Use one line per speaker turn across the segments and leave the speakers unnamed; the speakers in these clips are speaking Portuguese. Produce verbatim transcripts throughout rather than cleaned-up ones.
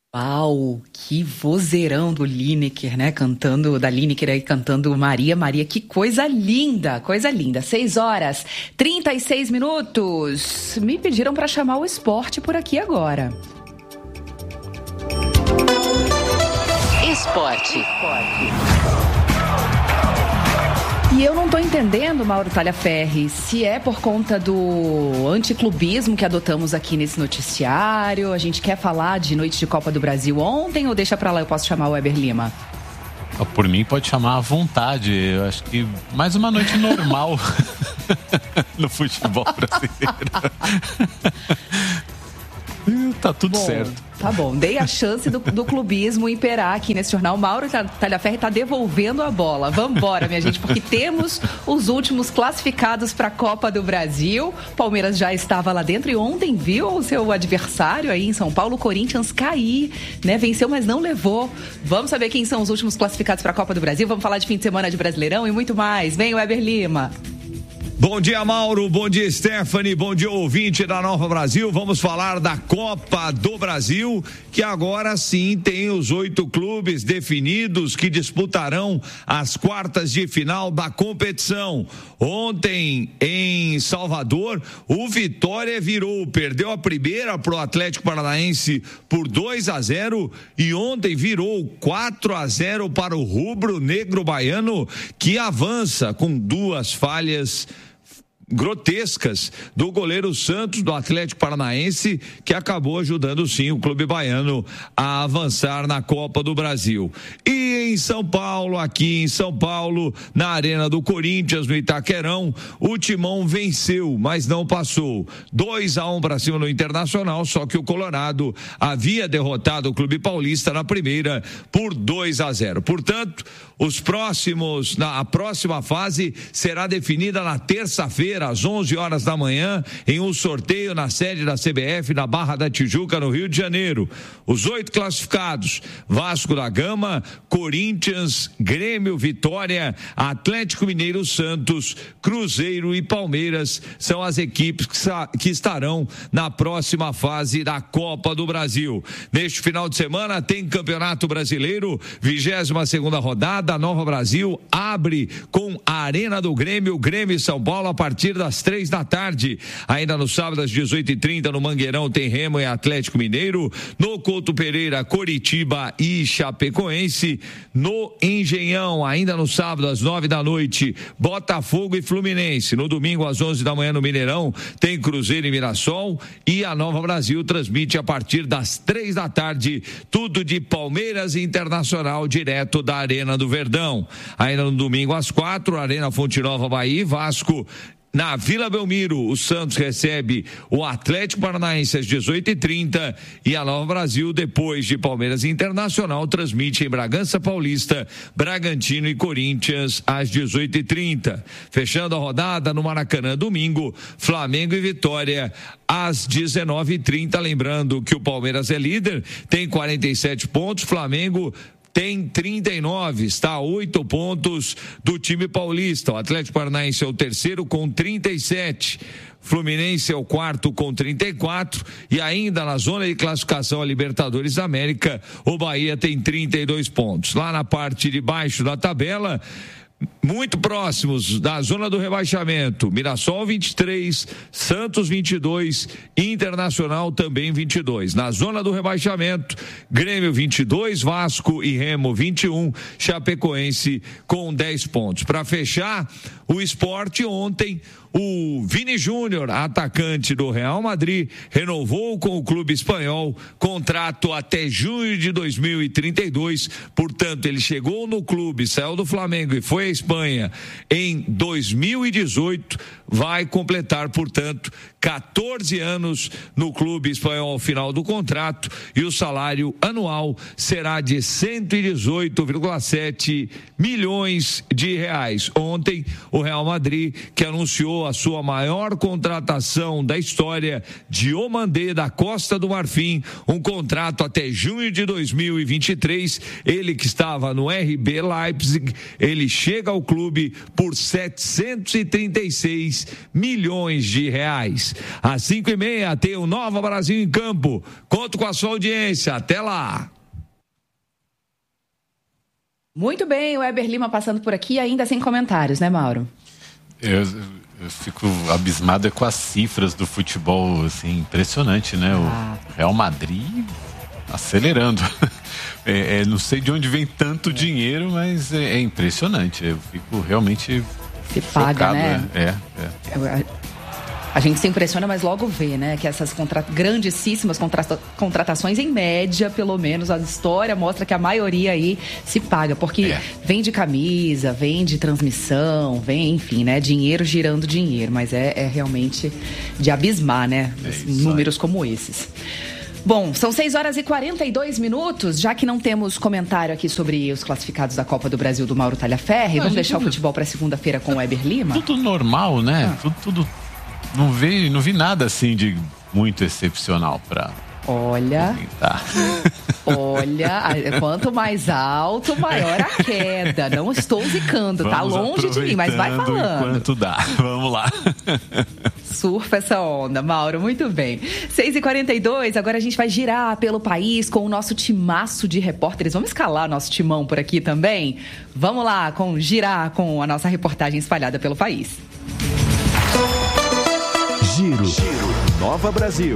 Uau, que vozeirão do Lineker, né? Cantando, da Lineker aí, cantando Maria, Maria. Que coisa linda, coisa linda. seis horas, trinta e seis minutos. Me pediram para chamar o esporte por aqui agora. Esporte. Esporte. E eu não tô entendendo, Mauro Talhaferri, se é por conta do anticlubismo que adotamos aqui nesse noticiário. A gente quer falar de noite de Copa do Brasil ontem ou deixa pra lá, eu posso chamar o Weber Lima?
Por mim pode chamar à vontade. Eu acho que mais uma noite normal no futebol brasileiro. Tá tudo bom, certo.
Tá bom, dei a chance do, do clubismo imperar aqui nesse jornal. Mauro Talhaferri tá devolvendo a bola. Vambora, minha gente, porque temos os últimos classificados para a Copa do Brasil. Palmeiras já estava lá dentro e ontem viu o seu adversário aí em São Paulo, o Corinthians, cair, né? Venceu, mas não levou. Vamos saber quem são os últimos classificados para a Copa do Brasil. Vamos falar de fim de semana de Brasileirão e muito mais. Vem, Weber Lima.
Bom dia, Mauro, bom dia, Stephanie, bom dia, ouvinte da Nova Brasil. Vamos falar da Copa do Brasil, que agora sim tem os oito clubes definidos que disputarão as quartas de final da competição. Ontem, em Salvador, o Vitória virou, perdeu a primeira pro Atlético Paranaense por dois a zero e ontem virou quatro a zero para o rubro-negro baiano, que avança com duas falhas grotescas do goleiro Santos do Atlético Paranaense, que acabou ajudando sim o clube baiano a avançar na Copa do Brasil. E em São Paulo, aqui em São Paulo, na Arena do Corinthians, no Itaquerão, o Timão venceu, mas não passou. dois a um para cima no Internacional, só que o Colorado havia derrotado o clube paulista na primeira por dois a zero. Portanto, os próximos, na, a próxima fase será definida na terça-feira, às onze horas da manhã, em um sorteio na sede da C B F, na Barra da Tijuca, no Rio de Janeiro. Os oito classificados: Vasco da Gama, Corinthians, Grêmio, Vitória, Atlético Mineiro, Santos, Cruzeiro e Palmeiras são as equipes que, que estarão na próxima fase da Copa do Brasil. Neste final de semana tem Campeonato Brasileiro, vigésima segunda rodada. A Nova Brasil abre com a Arena do Grêmio, Grêmio e São Paulo, a partir das três da tarde. Ainda no sábado, às dezoito e trinta, no Mangueirão, tem Remo e Atlético Mineiro. No Couto Pereira, Coritiba e Chapecoense. No Engenhão, ainda no sábado, às nove da noite, Botafogo e Fluminense. No domingo, às onze da manhã, no Mineirão, tem Cruzeiro e Mirassol. E a Nova Brasil transmite a partir das três da tarde, tudo de Palmeiras e Internacional, direto da Arena do Verdão. Ainda no domingo, às quatro, Arena Fonte Nova, Bahia e Vasco. Na Vila Belmiro, o Santos recebe o Atlético Paranaense às dezoito e trinta e a Nova Brasil, depois de Palmeiras Internacional, transmite em Bragança Paulista, Bragantino e Corinthians às dezoito e trinta. Fechando a rodada no Maracanã, domingo, Flamengo e Vitória às dezenove e trinta. Lembrando que o Palmeiras é líder, tem quarenta e sete pontos, Flamengo tem trinta e nove, está a oito pontos do time paulista. O Atlético Paranaense é o terceiro com trinta e sete. Fluminense é o quarto com trinta e quatro e ainda na zona de classificação a Libertadores da América, o Bahia tem trinta e dois pontos. Lá na parte de baixo da tabela, muito próximos da zona do rebaixamento, Mirassol vinte e três, Santos vinte e dois, Internacional também vinte e dois. Na zona do rebaixamento, Grêmio vinte e dois, Vasco e Remo vinte e um, Chapecoense com dez pontos. Para fechar, o Sport ontem, o Vini Júnior, atacante do Real Madrid, renovou com o clube espanhol contrato até junho de dois mil e trinta e dois. Portanto, ele chegou no clube, saiu do Flamengo e foi à Espanha em dois mil e dezoito. Vai completar, portanto, quatorze anos no clube espanhol ao final do contrato e o salário anual será de cento e dezoito vírgula sete milhões de reais. Ontem, o Real Madrid, que anunciou anunciou a sua maior contratação da história, Diomandé da Costa do Marfim, um contrato até junho de dois mil e vinte e três. Ele que estava no R B Leipzig, ele chega ao clube por setecentos e trinta e seis milhões de reais. Às cinco e meia tem o Nova Brasil em campo. Conto com a sua audiência. Até lá.
Muito bem, o Weber Lima passando por aqui, ainda sem comentários, né, Mauro?
Eu, eu fico abismado com as cifras do futebol, assim, impressionante, né? Ah. O Real Madrid acelerando. É, é, não sei de onde vem tanto dinheiro, mas é, é impressionante. Eu fico realmente
se paga,
chocado,
né?
É, é.
A gente se impressiona, mas logo vê, né? Que essas contra... grandíssimas contrata... contratações, em média, pelo menos, a história mostra que a maioria aí se paga. Porque é. vem de camisa, vem de transmissão, vem, enfim, né? Dinheiro girando dinheiro. Mas é, é realmente de abismar, né? É números aí. Como esses. Bom, são seis horas e quarenta e dois minutos, já que não temos comentário aqui sobre os classificados da Copa do Brasil do Mauro Talhaferri, vamos deixar tudo... o futebol para segunda-feira com o Weber Lima?
Tudo normal, né?
Ah.
Tudo, tudo... Não vi, não vi nada assim de muito excepcional para...
Olha, olha, quanto mais alto, maior a queda. Não estou zicando, tá longe de mim, mas vai falando.
Enquanto dá, vamos lá.
Surfa essa onda, Mauro, muito bem. seis e quarenta e dois, agora a gente vai girar pelo país com o nosso timaço de repórteres. Vamos escalar nosso timão por aqui também? Vamos lá, com girar com a nossa reportagem espalhada pelo país.
Giro, Giro. Nova Brasil.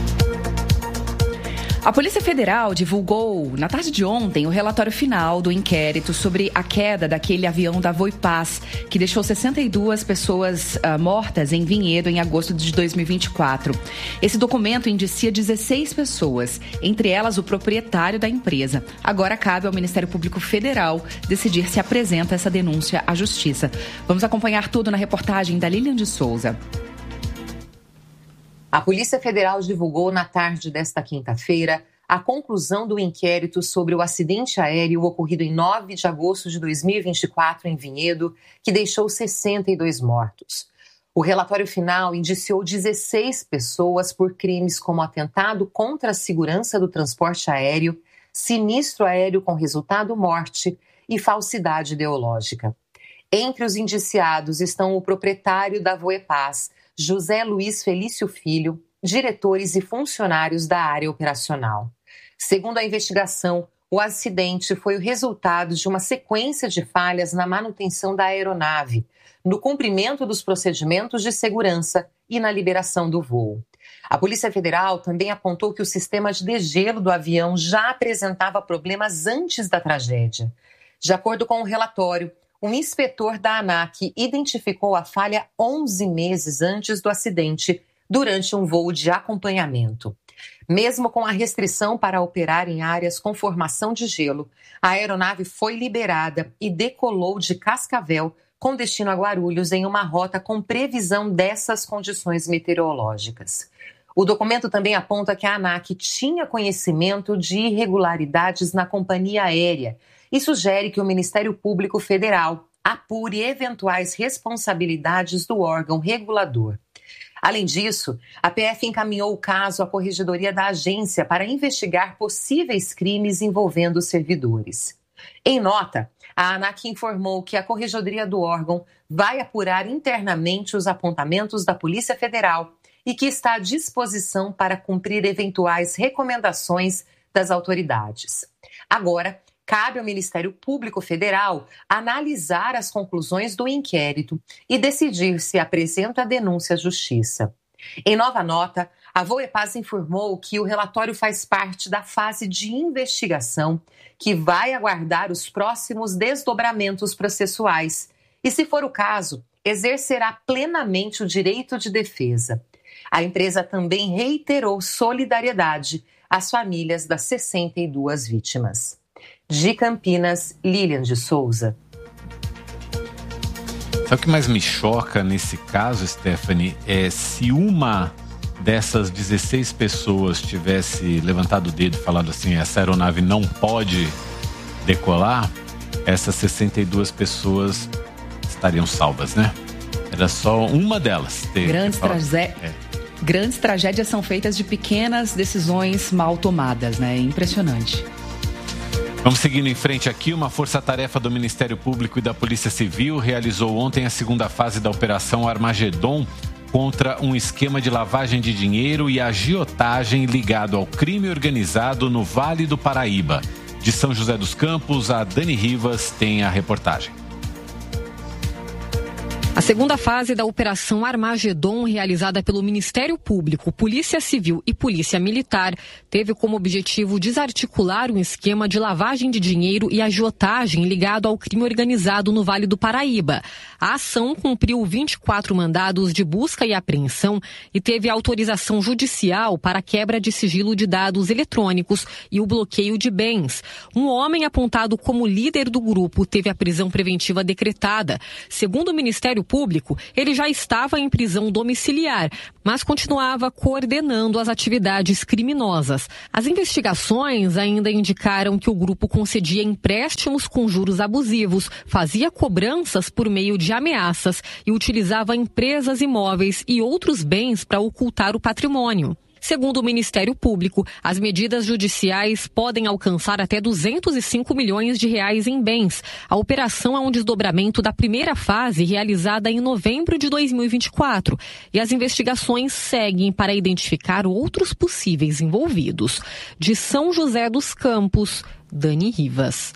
A Polícia Federal divulgou, na tarde de ontem, o relatório final do inquérito sobre a queda daquele avião da Voipaz, que deixou sessenta e duas pessoas uh, mortas em Vinhedo em agosto de dois mil e vinte e quatro. Esse documento indicia dezesseis pessoas, entre elas o proprietário da empresa. Agora cabe ao Ministério Público Federal decidir se apresenta essa denúncia à Justiça. Vamos acompanhar tudo na reportagem da Lilian de Souza.
A Polícia Federal divulgou na tarde desta quinta-feira a conclusão do inquérito sobre o acidente aéreo ocorrido em nove de agosto de dois mil e vinte e quatro em Vinhedo, que deixou sessenta e dois mortos. O relatório final indiciou dezesseis pessoas por crimes como atentado contra a segurança do transporte aéreo, sinistro aéreo com resultado morte e falsidade ideológica. Entre os indiciados estão o proprietário da Voepaz, José Luiz Felício Filho, diretores e funcionários da área operacional. Segundo a investigação, o acidente foi o resultado de uma sequência de falhas na manutenção da aeronave, no cumprimento dos procedimentos de segurança e na liberação do voo. A Polícia Federal também apontou que o sistema de degelo do avião já apresentava problemas antes da tragédia. De acordo com o relatório, um inspetor da ANAC identificou a falha onze meses antes do acidente, durante um voo de acompanhamento. Mesmo com a restrição para operar em áreas com formação de gelo, a aeronave foi liberada e decolou de Cascavel com destino a Guarulhos em uma rota com previsão dessas condições meteorológicas. O documento também aponta que a ANAC tinha conhecimento de irregularidades na companhia aérea e sugere que o Ministério Público Federal apure eventuais responsabilidades do órgão regulador. Além disso, a P F encaminhou o caso à Corregedoria da agência para investigar possíveis crimes envolvendo os servidores. Em nota, a ANAC informou que a Corregedoria do órgão vai apurar internamente os apontamentos da Polícia Federal e que está à disposição para cumprir eventuais recomendações das autoridades. Agora, cabe ao Ministério Público Federal analisar as conclusões do inquérito e decidir se apresenta a denúncia à Justiça. Em nova nota, a Voepaz informou que o relatório faz parte da fase de investigação que vai aguardar os próximos desdobramentos processuais e, se for o caso, exercerá plenamente o direito de defesa. A empresa também reiterou solidariedade às famílias das sessenta e duas vítimas. De Campinas, Lilian de Souza.
Sabe o que mais me choca nesse caso, Stephanie? É se uma dessas dezesseis pessoas tivesse levantado o dedo e falado assim, essa aeronave não pode decolar, essas sessenta e duas pessoas estariam salvas, né? Era só uma delas.
Grandes, tragé... é. Grandes tragédias são feitas de pequenas decisões mal tomadas, né? Impressionante.
Vamos seguindo em frente aqui. Uma força-tarefa do Ministério Público e da Polícia Civil realizou ontem a segunda fase da Operação Armagedon contra um esquema de lavagem de dinheiro e agiotagem ligado ao crime organizado no Vale do Paraíba. De São José dos Campos, a Dani Rivas tem a reportagem.
A segunda fase da Operação Armagedon, realizada pelo Ministério Público, Polícia Civil e Polícia Militar, teve como objetivo desarticular um esquema de lavagem de dinheiro e agiotagem ligado ao crime organizado no Vale do Paraíba. A ação cumpriu vinte e quatro mandados de busca e apreensão e teve autorização judicial para a quebra de sigilo de dados eletrônicos e o bloqueio de bens. Um homem apontado como líder do grupo teve a prisão preventiva decretada. Segundo o Ministério Público, ele já estava em prisão domiciliar, mas continuava coordenando as atividades criminosas. As investigações ainda indicaram que o grupo concedia empréstimos com juros abusivos, fazia cobranças por meio de ameaças e utilizava empresas imóveis e outros bens para ocultar o patrimônio. Segundo o Ministério Público, as medidas judiciais podem alcançar até duzentos e cinco milhões de reais em bens. A operação é um desdobramento da primeira fase, realizada em novembro de dois mil e vinte e quatro. E as investigações seguem para identificar outros possíveis envolvidos. De São José dos Campos, Dani Rivas.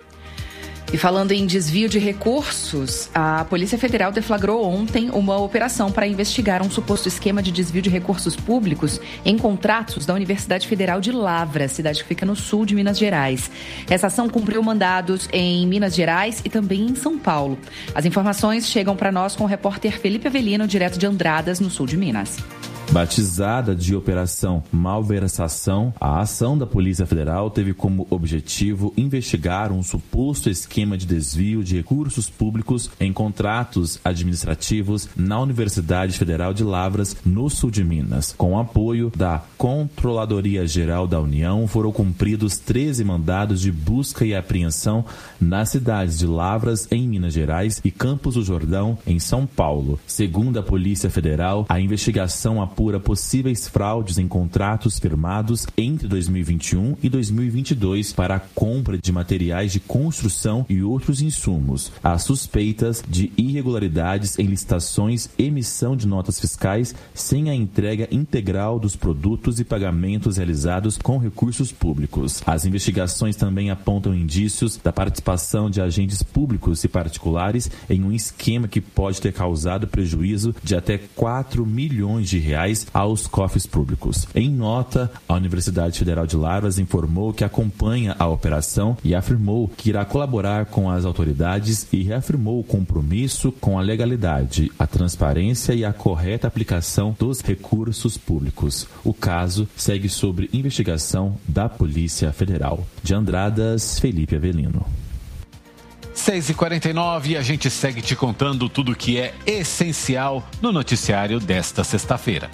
E falando em desvio de recursos, a Polícia Federal deflagrou ontem uma operação para investigar um suposto esquema de desvio de recursos públicos em contratos da Universidade Federal de Lavras, cidade que fica no sul de Minas Gerais. Essa ação cumpriu mandados em Minas Gerais e também em São Paulo. As informações chegam para nós com o repórter Felipe Avelino, direto de Andradas, no sul de Minas.
Batizada de Operação Malversação, a ação da Polícia Federal teve como objetivo investigar um suposto esquema de desvio de recursos públicos em contratos administrativos na Universidade Federal de Lavras, no sul de Minas. Com o apoio da Controladoria Geral da União, foram cumpridos treze mandados de busca e apreensão nas cidades de Lavras, em Minas Gerais, e Campos do Jordão, em São Paulo. Segundo a Polícia Federal, a investigação apura possíveis fraudes em contratos firmados entre dois mil e vinte e um e dois mil e vinte e dois para a compra de materiais de construção e outros insumos. Há suspeitas de irregularidades em licitações, emissão de notas fiscais sem a entrega integral dos produtos e pagamentos realizados com recursos públicos. As investigações também apontam indícios da participação de agentes públicos e particulares em um esquema que pode ter causado prejuízo de até quatro milhões de reais aos cofres públicos. Em nota, a Universidade Federal de Lavras informou que acompanha a operação e afirmou que irá colaborar com as autoridades e reafirmou o compromisso com a legalidade, a transparência e a correta aplicação dos recursos públicos. O caso segue sob investigação da Polícia Federal. De Andradas, Felipe Avelino.
seis e quarenta e nove e a gente segue te contando tudo o que é essencial no noticiário desta sexta-feira.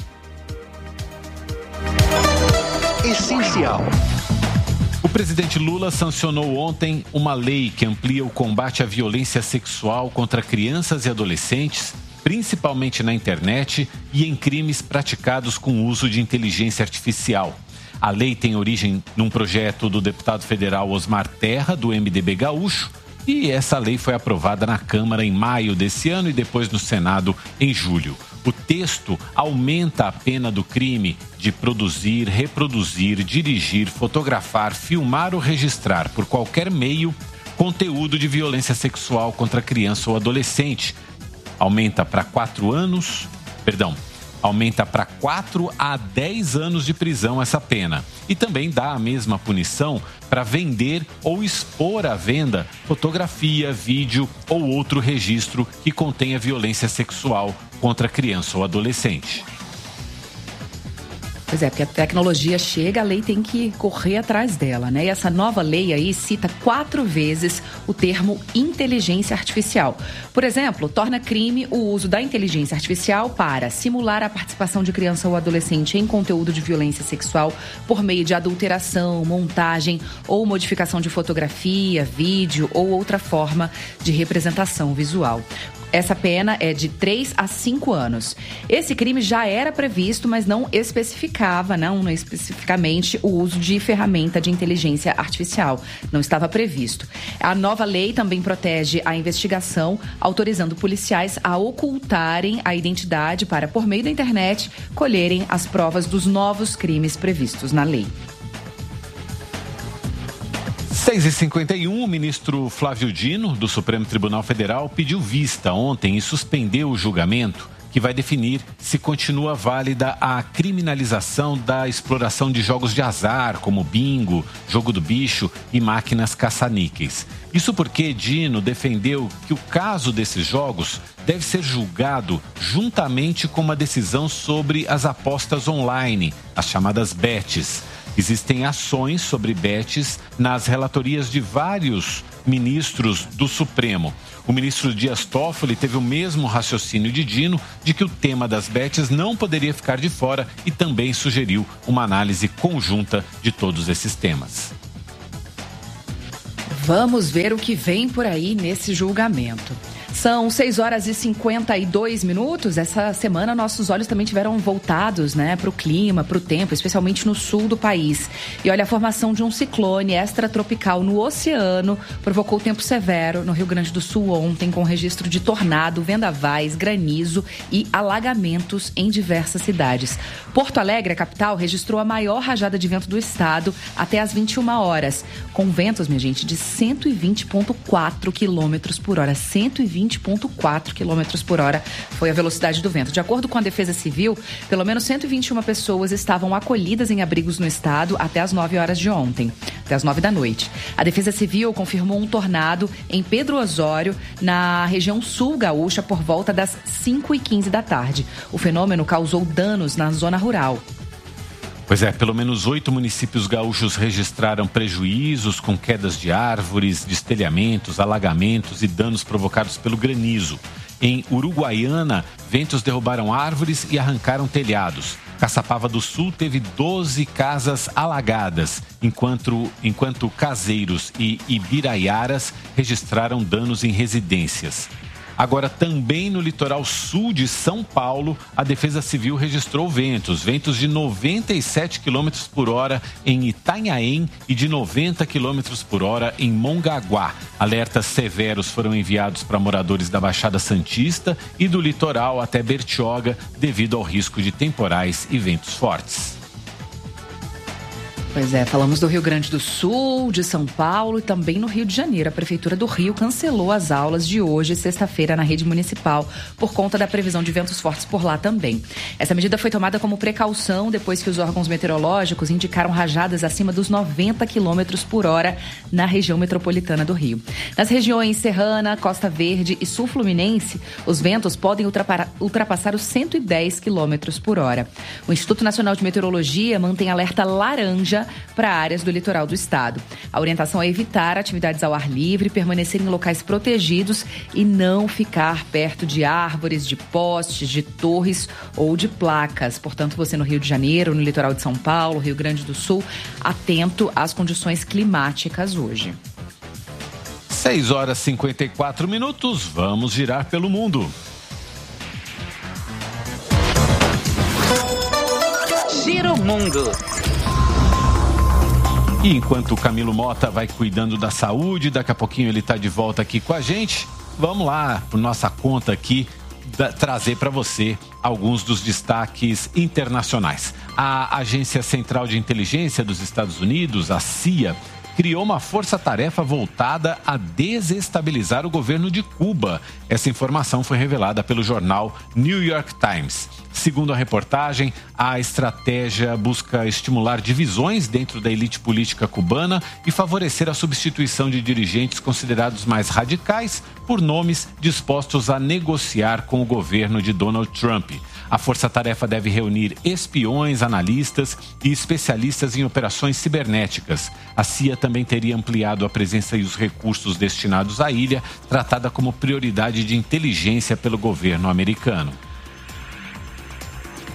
Essencial.
O presidente Lula sancionou ontem uma lei que amplia o combate à violência sexual contra crianças e adolescentes, principalmente na internet e em crimes praticados com o uso de inteligência artificial. A lei tem origem num projeto do deputado federal Osmar Terra, do M D B gaúcho, e essa lei foi aprovada na Câmara em maio desse ano e depois no Senado em julho. O texto aumenta a pena do crime de produzir, reproduzir, dirigir, fotografar, filmar ou registrar por qualquer meio conteúdo de violência sexual contra criança ou adolescente. Aumenta para quatro anos, perdão, aumenta para quatro a dez anos de prisão essa pena. E também dá a mesma punição para vender ou expor à venda fotografia, vídeo ou outro registro que contenha violência sexual contra criança ou adolescente.
Pois é, porque a tecnologia chega, a lei tem que correr atrás dela, né? E essa nova lei aí cita quatro vezes o termo inteligência artificial. Por exemplo, torna crime o uso da inteligência artificial para simular a participação de criança ou adolescente em conteúdo de violência sexual por meio de adulteração, montagem ou modificação de fotografia, vídeo ou outra forma de representação visual. Essa pena é de três a cinco anos. Esse crime já era previsto, mas não especificava, não, não especificamente, o uso de ferramenta de inteligência artificial. Não estava previsto. A nova lei também protege a investigação, autorizando policiais a ocultarem a identidade para, por meio da internet, colherem as provas dos novos crimes previstos na lei.
seis e cinquenta e um, o ministro Flávio Dino, do Supremo Tribunal Federal, pediu vista ontem e suspendeu o julgamento que vai definir se continua válida a criminalização da exploração de jogos de azar, como bingo, jogo do bicho e máquinas caça-níqueis. Isso porque Dino defendeu que o caso desses jogos deve ser julgado juntamente com uma decisão sobre as apostas online, as chamadas bets. Existem ações sobre bets nas relatorias de vários ministros do Supremo. O ministro Dias Toffoli teve o mesmo raciocínio de Dino de que o tema das bets não poderia ficar de fora e também sugeriu uma análise conjunta de todos esses temas.
Vamos ver o que vem por aí nesse julgamento. São seis horas e cinquenta e dois minutos. Essa semana nossos olhos também tiveram voltados, né, para o clima, para o tempo, especialmente no sul do país. E olha, a formação de um ciclone extratropical no oceano provocou tempo severo no Rio Grande do Sul ontem, com registro de tornado, vendavais, granizo e alagamentos em diversas cidades. Porto Alegre, a capital, registrou a maior rajada de vento do estado até às vinte e uma horas, com ventos, minha gente, de cento e vinte vírgula quatro quilômetros por hora. cento e vinte vírgula quatro quilômetros por hora foi a velocidade do vento. De acordo com a Defesa Civil, pelo menos cento e vinte e uma pessoas estavam acolhidas em abrigos no estado até as nove horas de ontem, até as nove da noite. A Defesa Civil confirmou um tornado em Pedro Osório, na região sul gaúcha, por volta das cinco e quinze da tarde. O fenômeno causou danos na zona rural.
Pois é, pelo menos oito municípios gaúchos registraram prejuízos com quedas de árvores, destelhamentos, alagamentos e danos provocados pelo granizo. Em Uruguaiana, ventos derrubaram árvores e arrancaram telhados. Caçapava do Sul teve doze casas alagadas, enquanto, enquanto Caseiros e Ibiraiaras registraram danos em residências. Agora, também no litoral sul de São Paulo, a Defesa Civil registrou ventos, ventos de noventa e sete quilômetros por hora em Itanhaém e de noventa quilômetros por hora em Mongaguá. Alertas severos foram enviados para moradores da Baixada Santista e do litoral até Bertioga, devido ao risco de temporais e ventos fortes.
Pois é, falamos do Rio Grande do Sul, de São Paulo e também no Rio de Janeiro. A Prefeitura do Rio cancelou as aulas de hoje, sexta-feira, na rede municipal, por conta da previsão de ventos fortes por lá também. Essa medida foi tomada como precaução depois que os órgãos meteorológicos indicaram rajadas acima dos noventa quilômetros por hora na região metropolitana do Rio. Nas regiões Serrana, Costa Verde e Sul Fluminense, os ventos podem ultrapassar os cento e dez quilômetros por hora. O Instituto Nacional de Meteorologia mantém alerta laranja para áreas do litoral do estado. A orientação é evitar atividades ao ar livre, permanecer em locais protegidos e não ficar perto de árvores, de postes, de torres ou de placas. Portanto, você no Rio de Janeiro, no litoral de São Paulo, Rio Grande do Sul, atento às condições climáticas hoje.
seis horas e cinquenta e quatro minutos, vamos girar pelo mundo.
Giro Mundo.
E enquanto o Camilo Mota vai cuidando da saúde, daqui a pouquinho ele está de volta aqui com a gente. Vamos lá, por nossa conta aqui, da, trazer para você alguns dos destaques internacionais. A Agência Central de Inteligência dos Estados Unidos, a C I A, criou uma força-tarefa voltada a desestabilizar o governo de Cuba. Essa informação foi revelada pelo jornal New York Times. Segundo a reportagem, a estratégia busca estimular divisões dentro da elite política cubana e favorecer a substituição de dirigentes considerados mais radicais por nomes dispostos a negociar com o governo de Donald Trump. A força-tarefa deve reunir espiões, analistas e especialistas em operações cibernéticas. A C I A também teria ampliado a presença e os recursos destinados à ilha, tratada como prioridade de inteligência pelo governo americano.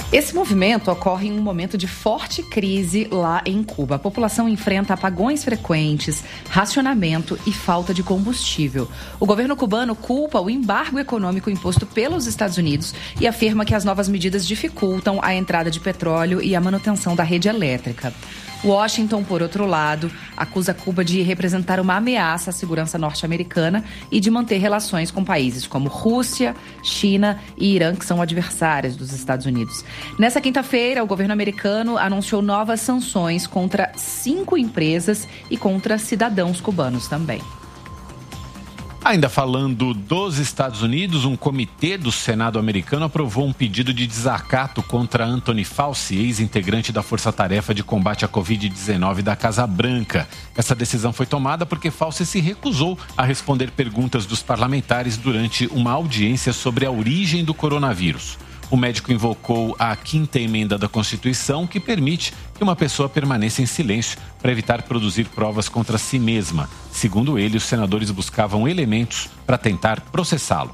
Esse movimento ocorre em um momento de forte crise lá em Cuba. A população enfrenta apagões frequentes, racionamento e falta de combustível. O governo cubano culpa o embargo econômico imposto pelos Estados Unidos e afirma que as novas medidas dificultam a entrada de petróleo e a manutenção da rede elétrica. Washington, por outro lado, acusa Cuba de representar uma ameaça à segurança norte-americana e de manter relações com países como Rússia, China e Irã, que são adversários dos Estados Unidos. Nessa quinta-feira, o governo americano anunciou novas sanções contra cinco empresas e contra cidadãos cubanos também.
Ainda falando dos Estados Unidos, um comitê do Senado americano aprovou um pedido de desacato contra Anthony Fauci, ex-integrante da Força-Tarefa de Combate à covid dezenove da Casa Branca. Essa decisão foi tomada porque Fauci se recusou a responder perguntas dos parlamentares durante uma audiência sobre a origem do coronavírus. O médico invocou a quinta emenda da Constituição, que permite que uma pessoa permaneça em silêncio para evitar produzir provas contra si mesma. Segundo ele, os senadores buscavam elementos para tentar processá-lo.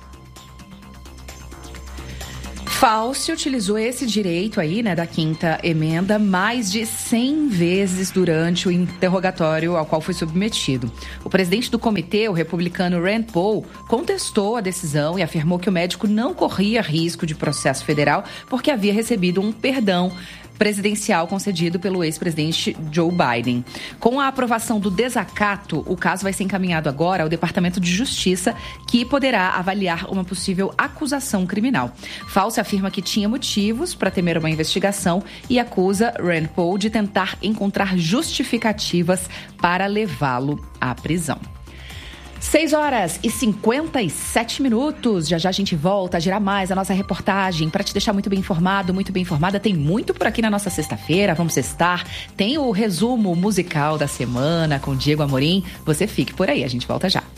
Fauci utilizou esse direito aí, né, da quinta emenda mais de cem vezes durante o interrogatório ao qual foi submetido. O presidente do comitê, o republicano Rand Paul, contestou a decisão e afirmou que o médico não corria risco de processo federal porque havia recebido um perdão presidencial concedido pelo ex-presidente Joe Biden. Com a aprovação do desacato, o caso vai ser encaminhado agora ao Departamento de Justiça, que poderá avaliar uma possível acusação criminal. Fauci afirma que tinha motivos para temer uma investigação e acusa Rand Paul de tentar encontrar justificativas para levá-lo à prisão. seis horas e cinquenta e sete minutos. Já já a gente volta a girar mais a nossa reportagem para te deixar muito bem informado, muito bem informada. Tem muito por aqui na nossa sexta-feira, vamos sextar. Tem o resumo musical da semana com Diego Amorim. Você fique por aí, a gente volta já.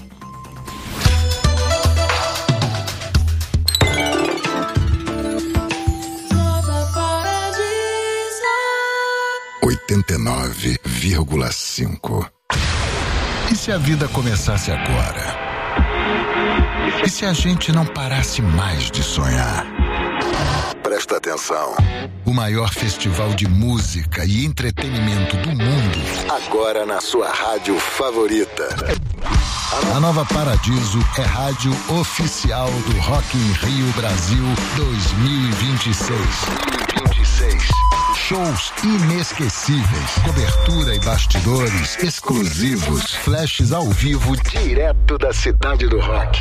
oitenta e nove vírgula cinco. E se a vida começasse agora? E se a gente não parasse mais de sonhar? Presta atenção. O maior festival de música e entretenimento do mundo, agora na sua rádio favorita. A Nova Paradiso é rádio oficial do Rock in Rio Brasil dois mil e vinte e seis. dois mil e vinte e seis. Shows inesquecíveis, cobertura e bastidores exclusivos, flashes ao vivo direto da cidade do rock.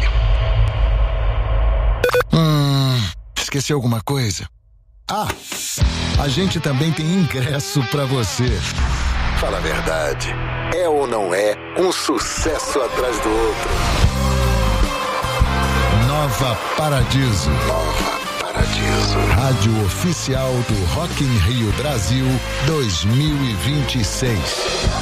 Hum, esqueci alguma coisa? Ah, a gente também tem ingresso pra você. Fala a verdade, é ou não é um sucesso atrás do outro? Nova Paradiso. Nova Paradiso. Rádio oficial do Rock in Rio Brasil dois mil e vinte e seis.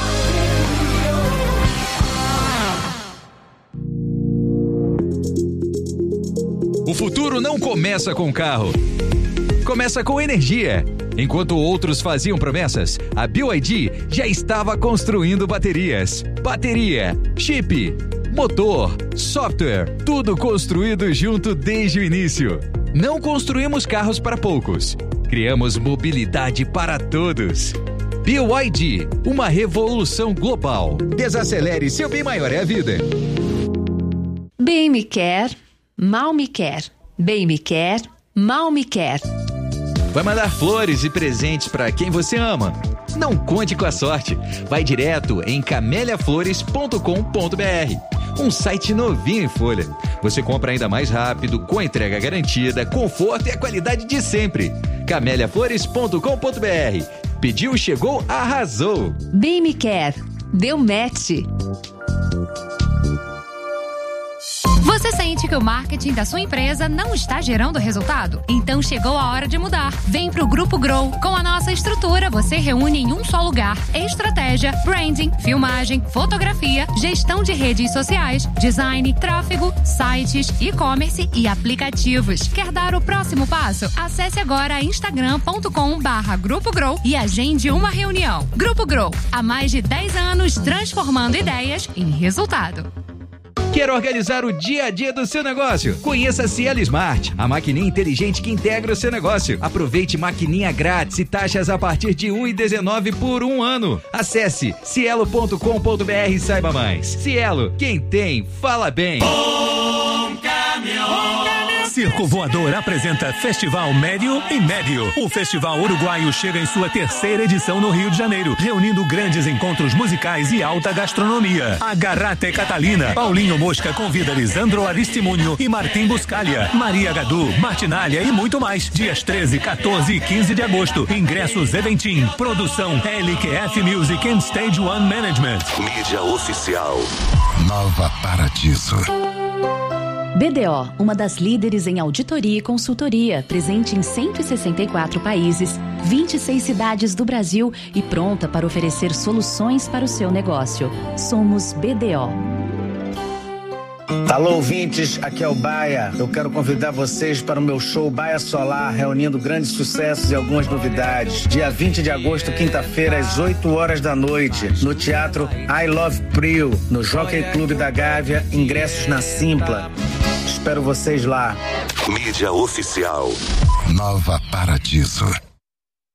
O futuro não começa com carro. Começa com energia. Enquanto outros faziam promessas, a B Y D já estava construindo baterias. Bateria, chip, motor, software, tudo construído junto desde o início. Não construímos carros para poucos. Criamos mobilidade para todos. B Y D, uma revolução global. Desacelere, seu bem maior é a vida.
Bem me quer, mal me quer. Bem me quer, mal me quer.
Vai mandar flores e presentes para quem você ama? Não conte com a sorte. Vai direto em camélia flores ponto com ponto b r. Um site novinho em folha. Você compra ainda mais rápido, com entrega garantida, conforto e a qualidade de sempre. camélia flores ponto com ponto b r. Pediu, chegou, arrasou.
Bem me quer. Deu match.
Você sente que o marketing da sua empresa não está gerando resultado? Então chegou a hora de mudar. Vem pro Grupo Grow. Com a nossa estrutura, você reúne em um só lugar estratégia, branding, filmagem, fotografia, gestão de redes sociais, design, tráfego, sites, e-commerce e aplicativos. Quer dar o próximo passo? Acesse agora instagram ponto com barra Grupo Grow e agende uma reunião. Grupo Grow, há mais de dez anos transformando ideias em resultado.
Quer organizar o dia a dia do seu negócio? Conheça a Cielo Smart, a maquininha inteligente que integra o seu negócio. Aproveite maquininha grátis e taxas a partir de um real e dezenove centavos por um ano. Acesse cielo ponto com ponto br e saiba mais. Cielo, quem tem, fala bem.
Bom caminhão. Circo Voador apresenta Festival Médio e Médio. O Festival Uruguaio chega em sua terceira edição no Rio de Janeiro, reunindo grandes encontros musicais e alta gastronomia. Agarrate Catalina, Paulinho Mosca convida Lisandro Aristimunho e Martim Buscalha, Maria Gadu, Martinalha e muito mais. Dias treze, quatorze e quinze de agosto. Ingressos Eventim. Produção L Q F Music and Stage One Management.
Mídia oficial. Nova Paradiso.
B D O, uma das líderes em auditoria e consultoria, presente em cento e sessenta e quatro países, vinte e seis cidades do Brasil e pronta para oferecer soluções para o seu negócio. Somos B D O.
Alô, ouvintes, aqui é o Baia. Eu quero convidar vocês para o meu show Baia Solar, reunindo grandes sucessos e algumas novidades. Dia vinte de agosto, quinta-feira, às oito horas da noite, no Teatro I Love Prio, no Jockey Clube da Gávea, ingressos na Simpla. Espero vocês lá.
Mídia oficial. Nova Paradiso.